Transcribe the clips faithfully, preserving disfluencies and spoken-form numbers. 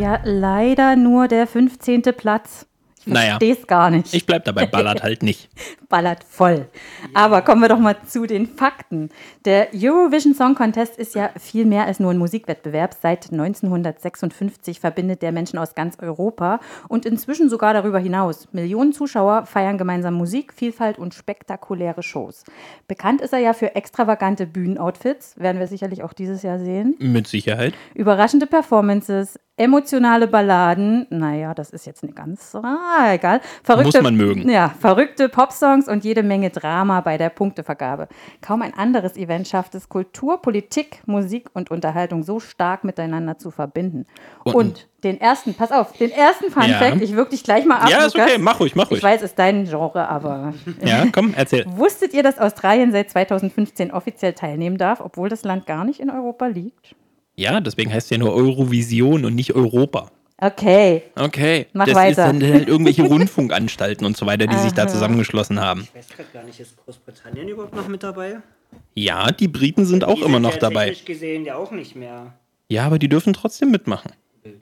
Ja, leider nur der fünfzehnte Platz. Ich Naja, versteh's gar nicht. ich bleib dabei, ballert halt nicht. Ballert voll. Aber kommen wir doch mal zu den Fakten. Der Eurovision Song Contest ist ja viel mehr als nur ein Musikwettbewerb. Seit neunzehnhundertsechsundfünfzig verbindet der Menschen aus ganz Europa und inzwischen sogar darüber hinaus. Millionen Zuschauer feiern gemeinsam Musik, Vielfalt und spektakuläre Shows. Bekannt ist er ja für extravagante Bühnenoutfits, werden wir sicherlich auch dieses Jahr sehen. Mit Sicherheit. Überraschende Performances, emotionale Balladen, naja, das ist jetzt nicht ganz, ah, egal. Verrückte, Muss man mögen. Ja, verrückte Popsongs und jede Menge Drama bei der Punktevergabe. Kaum ein anderes Event schafft es, Kultur, Politik, Musik und Unterhaltung so stark miteinander zu verbinden. Und, und den ersten, pass auf, den ersten Fun Ja. Fact, ich wirklich gleich mal ab. Ja, ist Lukas. okay, mach ruhig, mach ruhig. Ich weiß, es ist dein Genre, aber Ja, komm, erzähl. wusstet ihr, dass Australien seit zweitausendfünfzehn offiziell teilnehmen darf, obwohl das Land gar nicht in Europa liegt? Ja, deswegen heißt es ja nur Eurovision und nicht Europa. Okay. Okay. Mach das weiter. sind halt irgendwelche Rundfunkanstalten und so weiter, die sich da zusammengeschlossen haben. Ich weiß gerade gar nicht, ist Großbritannien überhaupt noch mit dabei? Ja, die Briten sind auch Die immer sind noch ja dabei. technisch gesehen ja auch nicht mehr. Ja, aber die dürfen trotzdem mitmachen.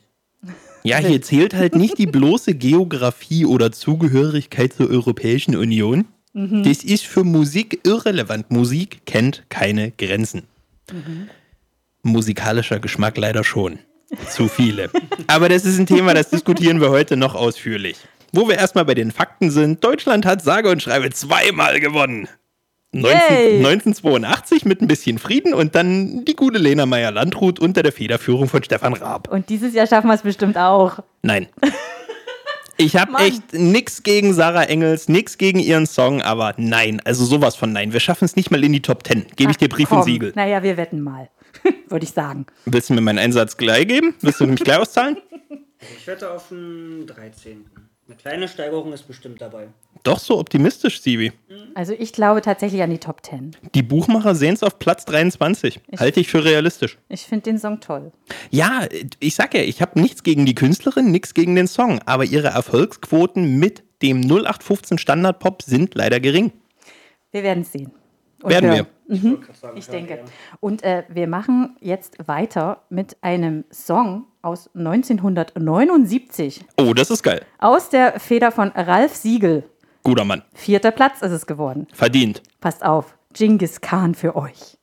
Ja, hier zählt halt nicht die bloße Geografie oder Zugehörigkeit zur Europäischen Union. Mhm. Das ist für Musik irrelevant. Musik kennt keine Grenzen. Mhm. Musikalischer Geschmack leider schon. Zu viele. Aber das ist ein Thema, das diskutieren wir heute noch ausführlich. Wo wir erstmal bei den Fakten sind, Deutschland hat sage und schreibe zweimal gewonnen. neunzehn, neunzehnhundertzweiundachtzig mit ein bisschen Frieden und dann die gute Lena Meyer-Landrut unter der Federführung von Stefan Raab. Und dieses Jahr schaffen wir es bestimmt auch. Nein. Ich habe echt nix gegen Sarah Engels, nix gegen ihren Song, aber nein, also sowas von nein. Wir schaffen es nicht mal in die Top Ten. Gebe ich dir Brief Komm. und Siegel. Naja, wir wetten mal, würde ich sagen. Willst du mir meinen Einsatz gleich geben? Willst du mich gleich auszahlen? Ich wette auf den dreizehnten Eine kleine Steigerung ist bestimmt dabei. Doch so optimistisch, Sibi. Also ich glaube tatsächlich an die Top Ten. Die Buchmacher sehen es auf Platz dreiundzwanzig. Ich- Halte ich für realistisch. Ich finde den Song toll. Ja, ich sag ja, ich habe nichts gegen die Künstlerin, nichts gegen den Song, aber ihre Erfolgsquoten mit dem null acht fünfzehn Standard-Pop sind leider gering. Wir werden es sehen. Und Werden wir. hören. Ich, wollte gerade sagen, Ich ja, denke. ja. Und äh, wir machen jetzt weiter mit einem Song aus neunzehnhundertneunundsiebzig. Oh, das ist geil. Aus der Feder von Ralf Siegel. Guter Mann. Vierter Platz ist es geworden. Verdient. Passt auf, Genghis Khan für euch.